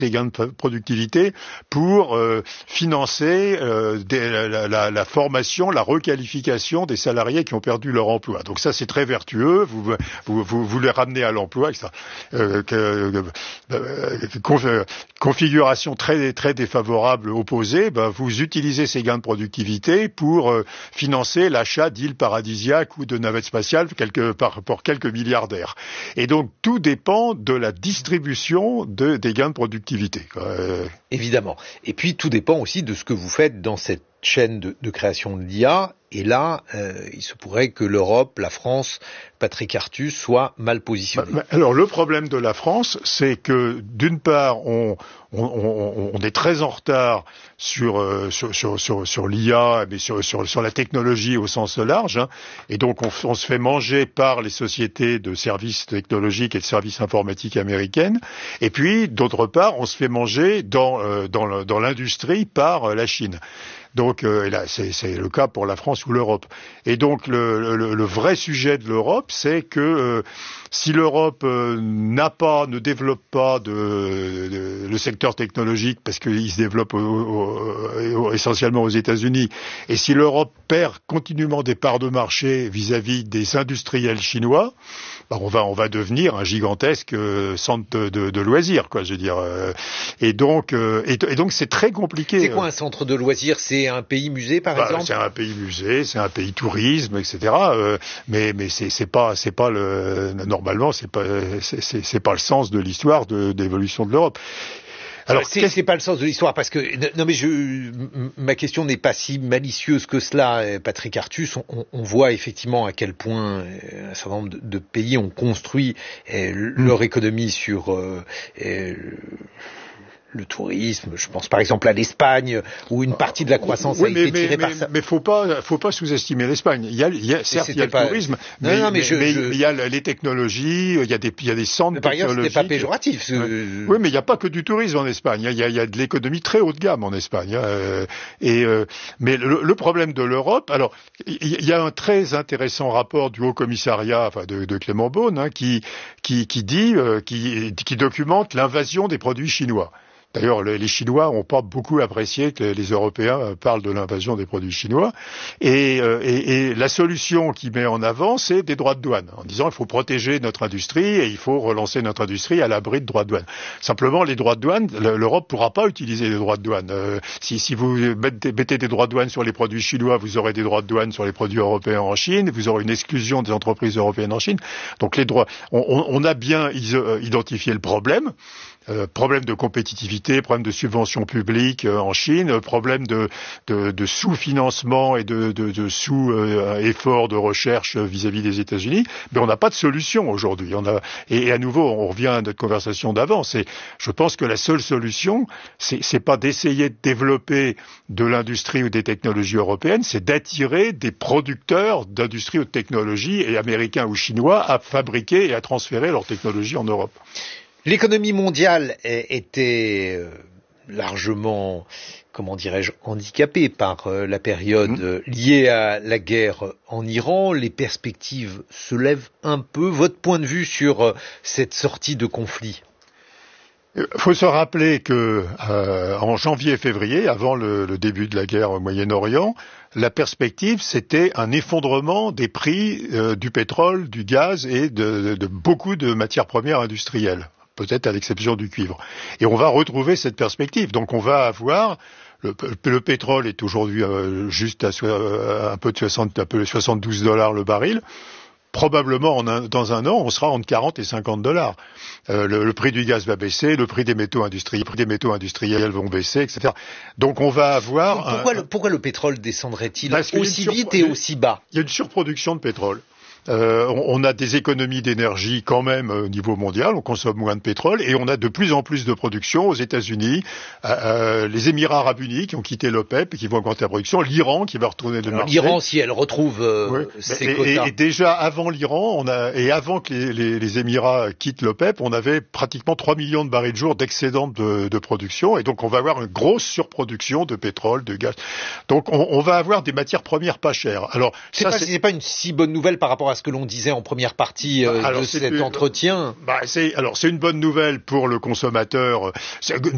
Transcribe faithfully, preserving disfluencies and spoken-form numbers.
des gains de productivité pour euh, financer euh, des, la, la, la formation, la requalification des salariés qui ont perdu leur emploi. Donc ça, c'est très vertueux. Vous vous, vous, vous les ramenez à l'emploi, et cetera. Euh, que, euh, conf, configuration très très défavorable opposée. Ben, vous utilisez ces gains de productivité pour euh, financer l'achat d'îles paradisiaques ou de navettes spatiales quelque, par, pour quelques milliardaires. Et donc tout dépend de la distribution de, des gains de productivité. Euh... Évidemment. Et puis tout dépend aussi de ce que vous faites dans cette chaîne de, de création de l'I A. Et là, euh, il se pourrait que l'Europe, la France, Patrick Artus, soient mal positionnés. Bah, alors le problème de la France, c'est que d'une part, on, on, on, on est très en retard sur euh, sur sur sur, sur l'I A, mais sur, sur sur la technologie au sens large, hein, et donc on, on se fait manger par les sociétés de services technologiques et de services informatiques américaines. Et puis d'autre part, on se fait manger dans euh, dans, dans l'industrie par euh, la Chine. Donc euh, et là, c'est, c'est le cas pour la France ou l'Europe. Et donc le, le, le vrai sujet de l'Europe, c'est que euh, si l'Europe euh, n'a pas, ne développe pas de, de, le secteur technologique parce qu'il se développe au, au, au, essentiellement aux États-Unis, et si l'Europe perd continuellement des parts de marché vis-à-vis des industriels chinois, bah on va on va devenir un gigantesque euh, centre de, de, de loisirs, quoi. Je veux dire. Euh, et donc euh, et, et donc c'est très compliqué. C'est quoi un centre de loisirs? C'est un pays musée, par bah, exemple? C'est un pays musée, c'est un pays tourisme, et cetera. Euh, mais mais c'est c'est pas c'est pas le normalement c'est pas c'est c'est, c'est pas le sens de l'histoire de d'évolution de l'Europe. Alors, c'est, c'est pas le sens de l'histoire, parce que non mais je, ma question n'est pas si malicieuse que cela, Patrick Artus. On, on voit effectivement à quel point un certain nombre de, de pays ont construit eh, leur mmh. économie sur euh, eh, le tourisme. Je pense par exemple à l'Espagne, où une partie de la croissance oui, a mais, été tirée mais, par mais, ça. Mais faut pas, faut pas sous-estimer l'Espagne. Il y a, il y a certes, il y a le pas... tourisme, non, mais, non, mais, mais, je, mais je... il y a les technologies, il y a des, il y a des centres mais par technologiques. C'était pas péjoratif. Ce... Ouais. Oui, mais il n'y a pas que du tourisme en Espagne. Il y a, il y a de l'économie très haut de gamme en Espagne. Euh, et euh, mais le, le problème de l'Europe, alors il y a un très intéressant rapport du Haut Commissariat, enfin de, de Clément Beaune, hein, qui qui qui dit, euh, qui qui documente l'invasion des produits chinois. D'ailleurs, les Chinois n'ont pas beaucoup apprécié que les Européens parlent de l'invasion des produits chinois. Et, et, et la solution qu'il met en avant, c'est des droits de douane, en disant il faut protéger notre industrie et il faut relancer notre industrie à l'abri de droits de douane. Simplement, les droits de douane, l'Europe ne pourra pas utiliser les droits de douane. Euh, si, si vous mettez, mettez des droits de douane sur les produits chinois, vous aurez des droits de douane sur les produits européens en Chine, vous aurez une exclusion des entreprises européennes en Chine. Donc les droits, on, on a bien identifié le problème. Euh, problème de compétitivité, problème de subventions publiques euh, en Chine, problème de, de, de sous-financement et de, de, de sous-effort euh, de recherche vis-à-vis des États-Unis, mais on n'a pas de solution aujourd'hui. On a, et, et à nouveau, on revient à notre conversation d'avant. C'est, je pense que la seule solution, c'est, c'est pas d'essayer de développer de l'industrie ou des technologies européennes, c'est d'attirer des producteurs d'industrie ou de technologie, et américains ou chinois, à fabriquer et à transférer leurs technologies en Europe. L'économie mondiale était largement, comment dirais-je, handicapée par la période mmh. liée à la guerre en Iran. Les perspectives se lèvent un peu. Votre point de vue sur cette sortie de conflit ? Il faut se rappeler que euh, en janvier et février, avant le, le début de la guerre au Moyen-Orient, la perspective, c'était un effondrement des prix euh, du pétrole, du gaz et de, de, de beaucoup de matières premières industrielles, peut-être à l'exception du cuivre. Et on va retrouver cette perspective. Donc on va avoir... Le, le pétrole est aujourd'hui euh, juste à euh, un peu de soixante, un peu soixante-douze dollars le baril. Probablement, en un, dans un an, on sera entre quarante et cinquante dollars. Euh, le, le prix du gaz va baisser, le prix des métaux industriels, les prix des métaux industriels vont baisser, et cetera. Donc, on va avoir... Pourquoi, un, le, pourquoi le pétrole descendrait-il aussi vite et aussi bas ? Il y a une surproduction de pétrole. Euh, on, on a des économies d'énergie quand même au niveau mondial, on consomme moins de pétrole et on a de plus en plus de production aux États-Unis, euh, euh, les Émirats Arabes Unis qui ont quitté l'OPEP et qui vont augmenter la production, l'Iran qui va retourner le marché. L'Iran, si elle retrouve euh, oui. ses et, quotas. Et, et déjà avant l'Iran, on a et avant que les, les, les Émirats quittent l'OPEP, on avait pratiquement trois millions de barils de jour d'excédent de, de production et donc on va avoir une grosse surproduction de pétrole, de gaz. Donc on, on va avoir des matières premières pas chères. Alors c'est ça, pas, c'est... c'est pas une si bonne nouvelle par rapport à ce que l'on disait en première partie euh, alors, de cet une, entretien. Bah, c'est, alors c'est une bonne nouvelle pour le consommateur. C'est une